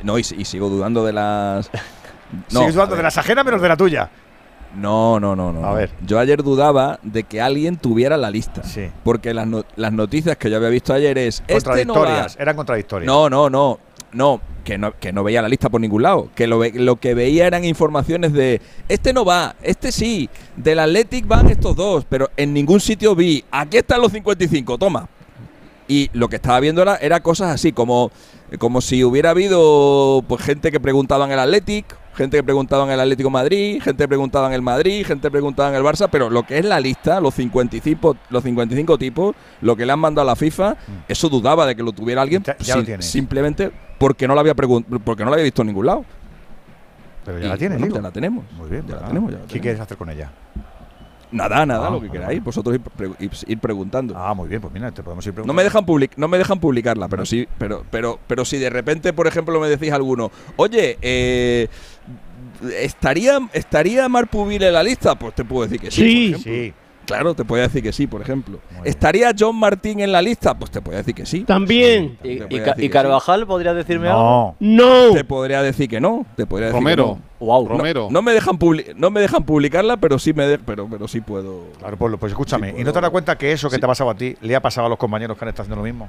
No, y sigo dudando de las… No, sigues dudando de las ajenas menos de la tuya. No. A ver. Yo ayer dudaba de que alguien tuviera la lista. Sí. Porque las noticias que yo había visto ayer es… Contradictorias, eran contradictorias. No, que no veía la lista por ningún lado. Que lo que veía eran informaciones de… Este no va, este sí. Del Athletic van estos dos. Pero en ningún sitio vi… Aquí están los 55, toma. Y lo que estaba viendo era cosas así, como si hubiera habido pues gente que preguntaba en el Athletic, gente que preguntaba en el Atlético de Madrid, gente que preguntaba en el Madrid, gente que preguntaba en el Barça, pero lo que es la lista, los 55 tipos, lo que le han mandado a la FIFA, eso dudaba de que lo tuviera alguien, ya lo tienes. Simplemente porque no lo había visto en ningún lado. Pero ya la tienes, bueno, ya la tenemos. Muy bien, ya la tenemos. ¿Qué quieres hacer con ella? Nada, lo que queráis, vosotros ir preguntando. Muy bien, pues mira, te podemos ir preguntando. No me dejan publicarla, pero sí, pero si de repente, por ejemplo, me decís alguno, oye, ¿estaría Marpubile en la lista? Pues te puedo decir que sí. Sí. Claro, te podría decir que sí, por ejemplo. ¿Estaría John Martín en la lista? Pues te podría decir que sí. También. ¿Y Carvajal sí. podría decirme algo? No. Te podría decir que no. Te podría decir Romero. Que no. Wow. Romero. No me dejan publicarla, pero sí pero sí puedo. Claro, pues escúchame. Sí, ¿Y no te das cuenta que eso que te ha pasado a ti le ha pasado a los compañeros que han estado haciendo lo mismo?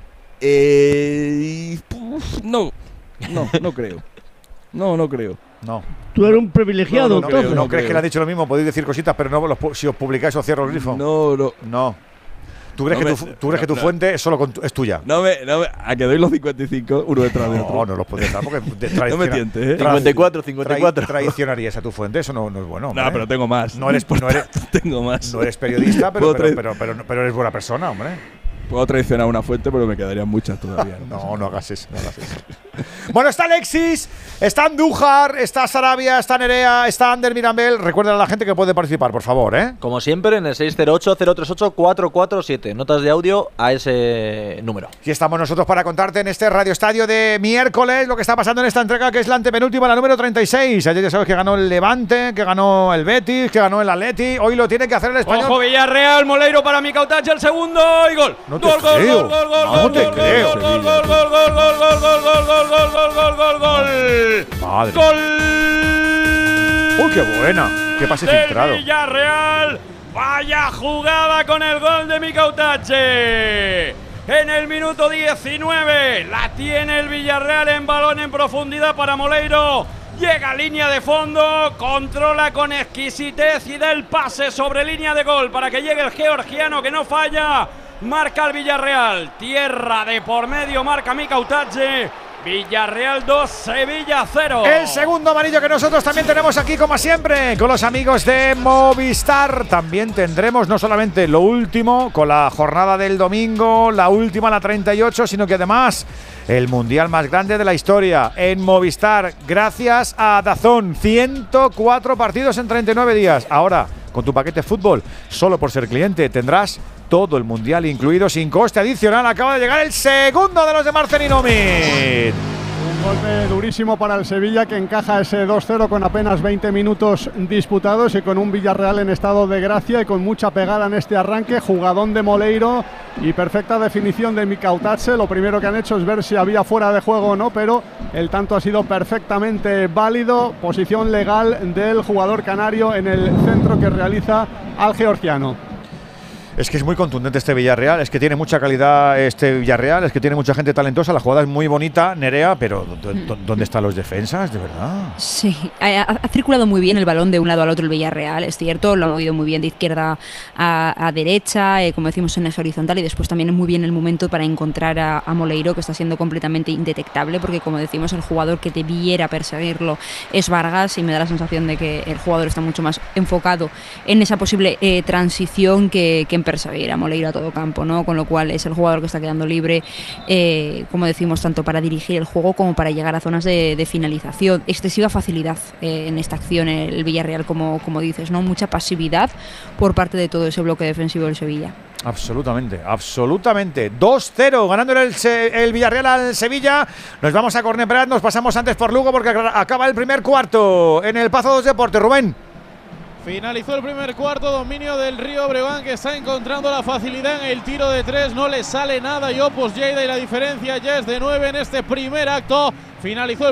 No creo. No creo. No. Tú eres un privilegiado, entonces. ¿No crees que le han dicho lo mismo? Podéis decir cositas, pero no si os publicáis os cierro el grifo. No. ¿Tú crees que tu fuente es tuya? A que doy los 55 uno detrás de otro. No los puedes dar porque no me tientes, ¿eh? 54. Traicionarías a tu fuente, eso no es bueno. Hombre. No, pero tengo más. Tengo más. No eres periodista, pero eres buena persona, hombre. Puedo traicionar una fuente, pero me quedarían muchas todavía. No hagas eso. Bueno, está Alexis, está Andújar, está Sarabia, está Nerea, está Ander Mirambel. Recuerden a la gente que puede participar, por favor, ¿eh? Como siempre, en el 608-038-447. Notas de audio a ese número. Y estamos nosotros para contarte en este Radio Estadio de miércoles lo que está pasando en esta entrega, que es la antepenúltima, la número 36. Ayer ya sabes que ganó el Levante, que ganó el Betis, que ganó el Atleti. Hoy lo tiene que hacer el Español. Ojo, Villarreal, Moleiro para Mika Utache, el segundo y gol. No te creo. Madre. ¡Gol! ¡Uy, qué buena! ¡Qué pase filtrado! Villarreal, vaya jugada con el gol de Mika Utache. En el minuto 19 la tiene el Villarreal en balón en profundidad para Moleiro. Llega a línea de fondo, controla con exquisitez y da el pase sobre línea de gol para que llegue el georgiano que no falla. Marca el Villarreal, tierra de por medio, marca Mika Utache. Villarreal 2, Sevilla 0. El segundo amarillo que nosotros también tenemos aquí, como siempre, con los amigos de Movistar. También tendremos no solamente lo último con la jornada del domingo, la última, la 38, sino que además el mundial más grande de la historia en Movistar, gracias a DAZN. 104 partidos en 39 días. Ahora, con tu paquete fútbol, solo por ser cliente, tendrás todo el mundial incluido sin coste adicional. Acaba de llegar el segundo de los de Marcelino Mit. Un golpe durísimo para el Sevilla, que encaja ese 2-0 con apenas 20 minutos disputados y con un Villarreal en estado de gracia y con mucha pegada en este arranque. Jugadón de Moleiro y perfecta definición de Mika Utache. Lo primero que han hecho es ver si había fuera de juego o no, pero el tanto ha sido perfectamente válido. Posición legal del jugador canario en el centro que realiza al georgiano. Es que es muy contundente este Villarreal, es que tiene mucha calidad este Villarreal, es que tiene mucha gente talentosa, la jugada es muy bonita, Nerea, pero ¿dónde están los defensas, de verdad? Sí, ha circulado muy bien el balón de un lado al otro el Villarreal, es cierto, lo ha movido muy bien de izquierda a derecha, como decimos en eje horizontal, y después también muy bien el momento para encontrar a Moleiro, que está siendo completamente indetectable, porque como decimos, el jugador que debiera perseguirlo es Vargas, y me da la sensación de que el jugador está mucho más enfocado en esa posible transición que en perseguir a Moleiro a todo campo, ¿no? Con lo cual es el jugador que está quedando libre, como decimos, tanto para dirigir el juego como para llegar a zonas de finalización. Excesiva facilidad en esta acción el Villarreal, como dices, ¿no? Mucha pasividad por parte de todo ese bloque defensivo del Sevilla. Absolutamente. 2-0, ganándole el Villarreal al Sevilla. Nos vamos a Cornellà, nos pasamos antes por Lugo porque acaba el primer cuarto en el Pazo dos Deportes. Rubén. Finalizó el primer cuarto, dominio del Río Breogán, que está encontrando la facilidad en el tiro de tres, no le sale nada y Opus Lleida, y la diferencia ya es de 9 en este primer acto. Finalizó el